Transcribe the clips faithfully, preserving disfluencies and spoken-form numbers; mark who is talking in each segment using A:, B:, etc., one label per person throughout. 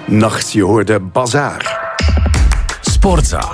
A: Nachts, je hoorde Bazaar.
B: Sportza.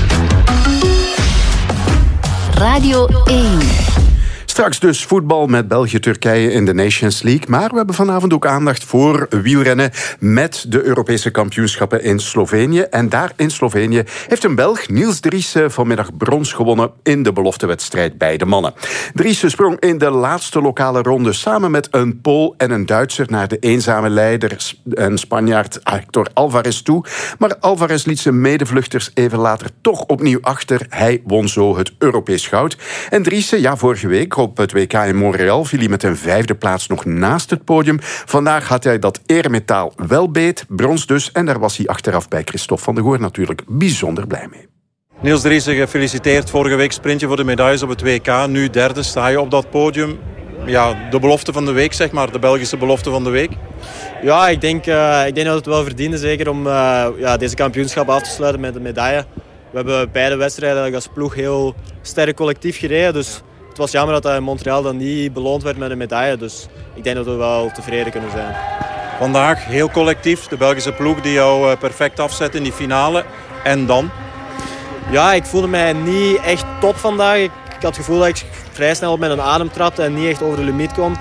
C: Radio één.
A: Straks dus voetbal met België-Turkije in de Nations League. Maar we hebben vanavond ook aandacht voor wielrennen met de Europese kampioenschappen in Slovenië. En daar in Slovenië heeft een Belg, Niels Driessen, vanmiddag brons gewonnen in de beloftewedstrijd bij de mannen. Driessen sprong in de laatste lokale ronde samen met een Pool en een Duitser naar de eenzame leider, een Spanjaard Hector Alvarez toe. Maar Alvarez liet zijn medevluchters even later toch opnieuw achter. Hij won zo het Europees goud. En Driessen, ja, vorige week op het W K in Montreal viel hij met een vijfde plaats nog naast het podium. Vandaag had hij dat eremetaal wel beet, brons dus. En daar was hij achteraf bij Christophe van der Goor natuurlijk bijzonder blij mee.
D: Niels Driessen, gefeliciteerd. Vorige week sprintje voor de medailles op het W K. Nu derde, sta je op dat podium. Ja, de belofte van de week, zeg maar. De Belgische belofte van de week.
E: Ja, ik denk, uh, ik denk dat het wel verdiende, zeker om uh, ja, deze kampioenschap af te sluiten met een medaille. We hebben beide wedstrijden als ploeg heel sterk collectief gereden. Dus het was jammer dat hij in Montreal dan niet beloond werd met een medaille. Dus ik denk dat we wel tevreden kunnen zijn.
D: Vandaag heel collectief. De Belgische ploeg die jou perfect afzet in die finale. En dan?
E: Ja, ik voelde mij niet echt top vandaag. Ik, ik had het gevoel dat ik vrij snel op mijn adem trapte en niet echt over de limiet kon.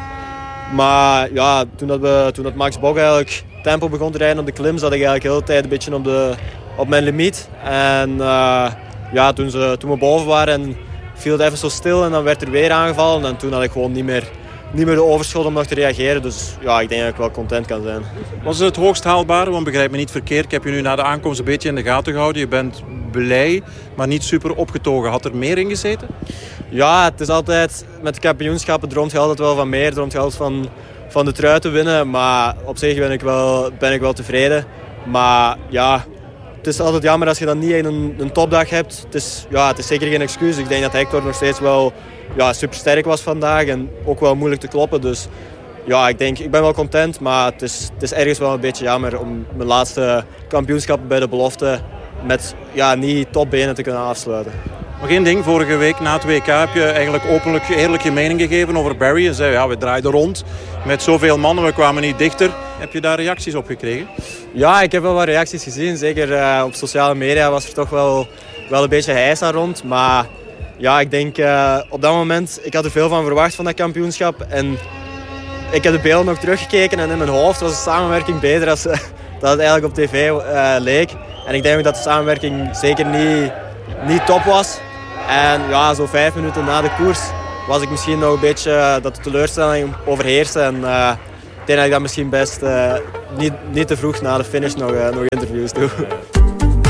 E: Maar ja, toen, dat we, toen dat Max Bog eigenlijk tempo begon te rijden op de klim, zat ik eigenlijk de hele tijd een beetje op, de, op mijn limiet. En uh, ja, toen, ze, toen we boven waren en viel het even zo stil en dan werd er weer aangevallen. En toen had ik gewoon niet meer, niet meer de overschot om nog te reageren. Dus ja, ik denk dat ik wel content kan zijn.
D: Was het het hoogst haalbare? Want begrijp me niet verkeerd. Ik heb je nu na de aankomst een beetje in de gaten gehouden. Je bent blij, maar niet super opgetogen. Had er meer in gezeten?
E: Ja, het is altijd... Met de kampioenschappen droomt je altijd wel van meer. Droomt je altijd van, van de trui te winnen. Maar op zich ben ik wel, ben ik wel tevreden. Maar ja... Het is altijd jammer als je dan niet een, een topdag hebt. Het is, ja, het is zeker geen excuus. Ik denk dat Hector nog steeds wel ja, super sterk was vandaag. En ook wel moeilijk te kloppen. Dus ja, ik denk, ik ben wel content. Maar het is, het is ergens wel een beetje jammer om mijn laatste kampioenschap bij de belofte met ja, niet topbenen te kunnen afsluiten.
D: Nog één ding, vorige week na het W K heb je eigenlijk openlijk eerlijk je mening gegeven over Barry. Je zei, ja, we draaiden rond met zoveel mannen, we kwamen niet dichter. Heb je daar reacties op gekregen?
E: Ja, ik heb wel wat reacties gezien. Zeker uh, op sociale media was er toch wel, wel een beetje heisa rond. Maar ja, ik denk uh, op dat moment, ik had er veel van verwacht van dat kampioenschap. En ik heb de beelden nog teruggekeken en in mijn hoofd was de samenwerking beter dan uh, dat het eigenlijk op tv uh, leek. En ik denk ook dat de samenwerking zeker niet, niet top was. En ja, zo vijf minuten na de koers was ik misschien nog een beetje uh, dat de teleurstelling overheerste. En uh, ik denk dat ik dat misschien best uh, niet, niet te vroeg na de finish nog, uh, nog interviews doe.